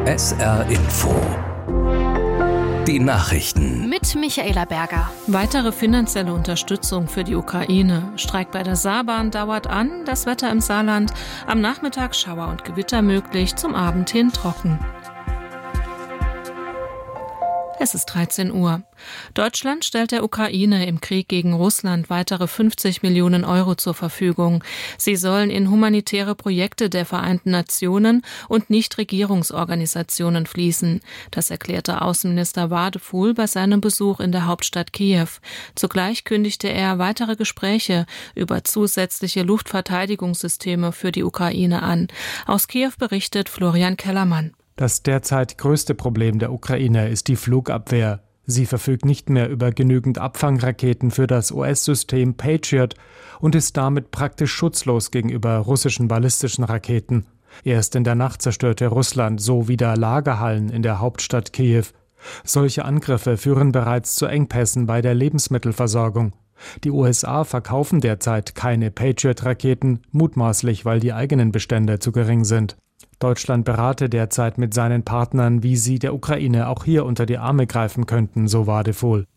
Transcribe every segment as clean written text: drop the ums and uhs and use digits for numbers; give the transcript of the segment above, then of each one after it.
SR Info. Die Nachrichten. Mit Michaela Berger. Weitere finanzielle Unterstützung für die Ukraine. Streik bei der Saarbahn dauert an. Das Wetter im Saarland. Am Nachmittag Schauer und Gewitter möglich, zum Abend hin trocken. Es ist 13 Uhr. Deutschland stellt der Ukraine im Krieg gegen Russland weitere 50 Millionen Euro zur Verfügung. Sie sollen in humanitäre Projekte der Vereinten Nationen und Nichtregierungsorganisationen fließen. Das erklärte Außenminister Wadefuhl bei seinem Besuch in der Hauptstadt Kiew. Zugleich kündigte er weitere Gespräche über zusätzliche Luftverteidigungssysteme für die Ukraine an. Aus Kiew berichtet Florian Kellermann. Das derzeit größte Problem der Ukraine ist die Flugabwehr. Sie verfügt nicht mehr über genügend Abfangraketen für das US-System Patriot und ist damit praktisch schutzlos gegenüber russischen ballistischen Raketen. Erst in der Nacht zerstörte Russland so wieder Lagerhallen in der Hauptstadt Kiew. Solche Angriffe führen bereits zu Engpässen bei der Lebensmittelversorgung. Die USA verkaufen derzeit keine Patriot-Raketen, mutmaßlich, weil die eigenen Bestände zu gering sind. Deutschland berate derzeit mit seinen Partnern, wie sie der Ukraine auch hier unter die Arme greifen könnten, so Wadefuhl.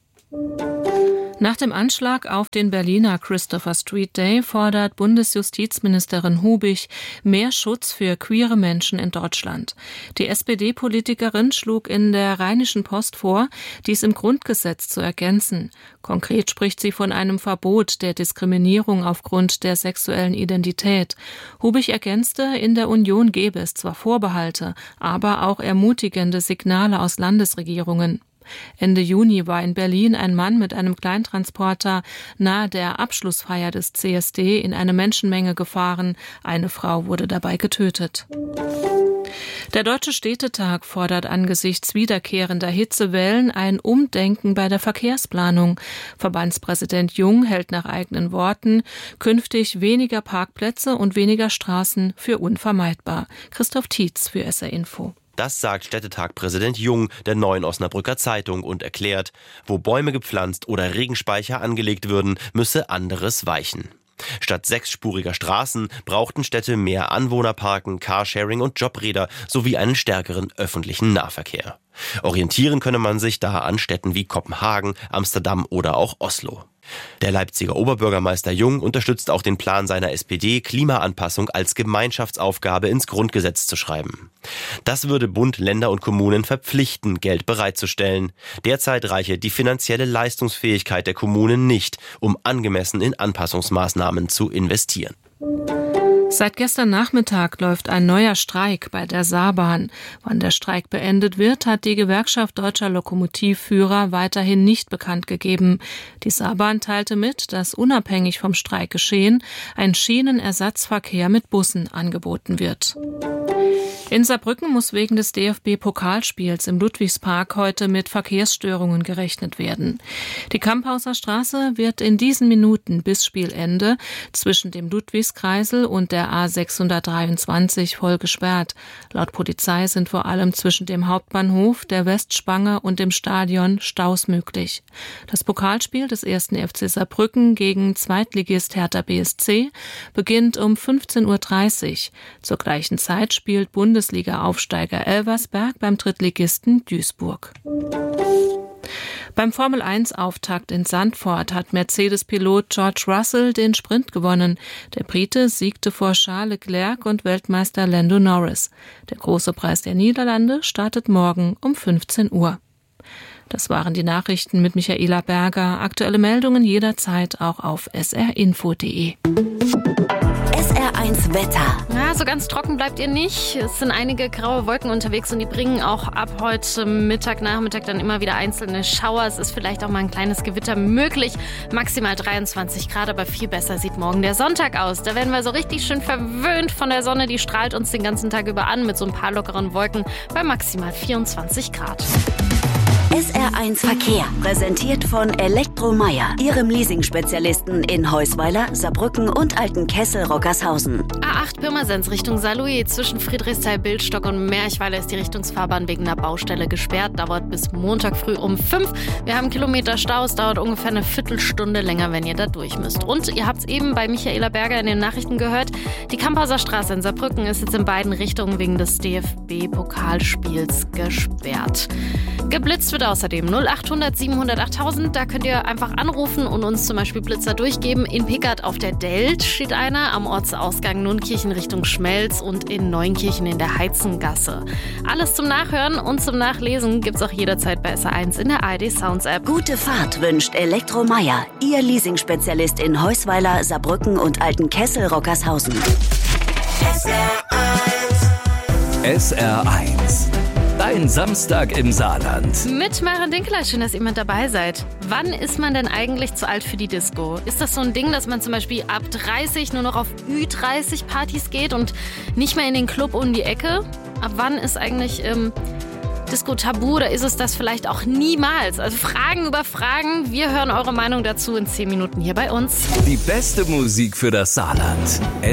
Nach dem Anschlag auf den Berliner Christopher Street Day fordert Bundesjustizministerin Hubich mehr Schutz für queere Menschen in Deutschland. Die SPD-Politikerin schlug in der Rheinischen Post vor, dies im Grundgesetz zu ergänzen. Konkret spricht sie von einem Verbot der Diskriminierung aufgrund der sexuellen Identität. Hubich ergänzte, in der Union gebe es zwar Vorbehalte, aber auch ermutigende Signale aus Landesregierungen. Ende Juni war in Berlin ein Mann mit einem Kleintransporter nahe der Abschlussfeier des CSD in eine Menschenmenge gefahren. Eine Frau wurde dabei getötet. Der Deutsche Städtetag fordert angesichts wiederkehrender Hitzewellen ein Umdenken bei der Verkehrsplanung. Verbandspräsident Jung hält nach eigenen Worten künftig weniger Parkplätze und weniger Straßen für unvermeidbar. Christoph Tietz für SR Info. Das sagt Städtetag-Präsident Jung der Neuen Osnabrücker Zeitung und erklärt, wo Bäume gepflanzt oder Regenspeicher angelegt würden, müsse anderes weichen. Statt 6-spuriger Straßen brauchten Städte mehr Anwohnerparken, Carsharing und Jobräder sowie einen stärkeren öffentlichen Nahverkehr. Orientieren könne man sich da an Städten wie Kopenhagen, Amsterdam oder auch Oslo. Der Leipziger Oberbürgermeister Jung unterstützt auch den Plan seiner SPD, Klimaanpassung als Gemeinschaftsaufgabe ins Grundgesetz zu schreiben. Das würde Bund, Länder und Kommunen verpflichten, Geld bereitzustellen. Derzeit reiche die finanzielle Leistungsfähigkeit der Kommunen nicht, um angemessen in Anpassungsmaßnahmen zu investieren. Seit gestern Nachmittag läuft ein neuer Streik bei der Saarbahn. Wann der Streik beendet wird, hat die Gewerkschaft deutscher Lokomotivführer weiterhin nicht bekannt gegeben. Die Saarbahn teilte mit, dass unabhängig vom Streikgeschehen ein Schienenersatzverkehr mit Bussen angeboten wird. In Saarbrücken muss wegen des DFB-Pokalspiels im Ludwigspark heute mit Verkehrsstörungen gerechnet werden. Die Kamphauser Straße wird in diesen Minuten bis Spielende zwischen dem Ludwigskreisel und der A623 voll gesperrt. Laut Polizei sind vor allem zwischen dem Hauptbahnhof, der Westspange und dem Stadion Staus möglich. Das Pokalspiel des 1. FC Saarbrücken gegen Zweitligist Hertha BSC beginnt um 15:30 Uhr. Zur gleichen Zeit spielt Bundesliga-Aufsteiger Elversberg beim Drittligisten Duisburg. Beim Formel-1-Auftakt in Zandvoort hat Mercedes-Pilot George Russell den Sprint gewonnen. Der Brite siegte vor Charles Leclerc und Weltmeister Lando Norris. Der große Preis der Niederlande startet morgen um 15 Uhr. Das waren die Nachrichten mit Michaela Berger. Aktuelle Meldungen jederzeit auch auf srinfo.de. SR1 Wetter. Ja, so ganz trocken bleibt ihr nicht. Es sind einige graue Wolken unterwegs und die bringen auch ab heute Mittag, Nachmittag dann immer wieder einzelne Schauer. Es ist vielleicht auch mal ein kleines Gewitter möglich. Maximal 23 Grad, aber viel besser sieht morgen der Sonntag aus. Da werden wir so richtig schön verwöhnt von der Sonne. Die strahlt uns den ganzen Tag über an mit so ein paar lockeren Wolken bei maximal 24 Grad. SR1 Verkehr, präsentiert von Elektromeier, Ihrem Leasing-Spezialisten in Heusweiler, Saarbrücken und Altenkessel-Rockershausen. A8 Pirmasens Richtung Saarlouis zwischen Friedrichsthal, Bildstock und Merchweiler ist die Richtungsfahrbahn wegen einer Baustelle gesperrt. Dauert bis Montag früh um 5. Wir haben Kilometer Stau, es dauert ungefähr eine Viertelstunde länger, wenn ihr da durch müsst. Und ihr habt es eben bei Michaela Berger in den Nachrichten gehört, die Kamphauser Straße in Saarbrücken ist jetzt in beiden Richtungen wegen des DFB-Pokalspiels gesperrt. Geblitzt wird außerdem 0800 700 8000. Da könnt ihr einfach anrufen und uns zum Beispiel Blitzer durchgeben. In Pickert auf der Delt steht einer, am Ortsausgang Nunkirchen Richtung Schmelz und in Neunkirchen in der Heizengasse. Alles zum Nachhören und zum Nachlesen gibt's auch jederzeit bei SR1 in der ARD Sounds App. Gute Fahrt wünscht Elektromeier, Ihr Leasing-Spezialist in Heusweiler, Saarbrücken und Altenkessel-Rockershausen. SR1. Dein Samstag im Saarland. Mit Maren Dinkeler, schön, dass ihr mit dabei seid. Wann ist man denn eigentlich zu alt für die Disco? Ist das so ein Ding, dass man zum Beispiel ab 30 nur noch auf Ü30 Partys geht und nicht mehr in den Club um die Ecke? Ab wann ist eigentlich Disco tabu oder ist es das vielleicht auch niemals? Also Fragen über Fragen. Wir hören eure Meinung dazu in 10 Minuten hier bei uns. Die beste Musik für das Saarland.